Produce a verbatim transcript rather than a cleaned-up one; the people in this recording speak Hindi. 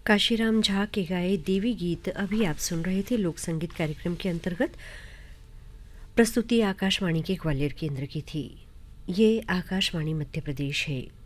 काशीराम झा के गाए देवी गीत अभी आप सुन रहे थे लोक संगीत कार्यक्रम के अंतर्गत। प्रस्तुति आकाशवाणी के ग्वालियर केंद्र की थी। ये आकाशवाणी मध्य प्रदेश है।